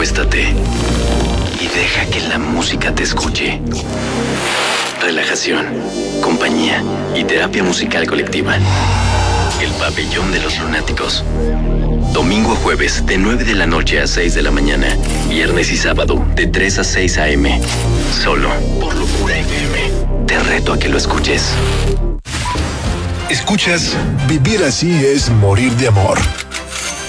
acuéstate y deja que la música te escuche. Relajación, compañía y terapia musical colectiva. El Pabellón de los Lunáticos. Domingo a jueves de 9 de la noche a 6 de la mañana. Viernes y sábado de 3 a 6 a.m. Solo por Locura FM. Te reto a que lo escuches. Escuchas Vivir así es morir de amor.